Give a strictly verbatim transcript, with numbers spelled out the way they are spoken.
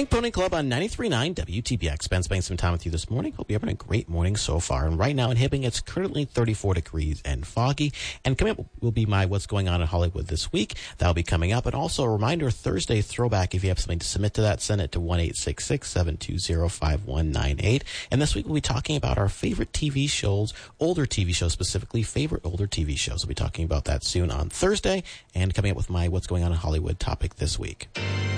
Hank Pony Club on ninety-three point nine W T B X. Ben spending some time with you this morning. Hope you're having a great morning so far. And right now in Hibbing, it's currently thirty-four degrees and foggy. And coming up will be my What's Going On in Hollywood this week. That'll be coming up. And also a reminder, Thursday throwback. If you have something to submit to that, send it to one eight six six, seven two zero, five one nine eight. And this week we'll be talking about our favorite T V shows, older T V shows specifically, favorite older T V shows. We'll be talking about that soon on Thursday. And coming up with my What's Going On in Hollywood topic this week.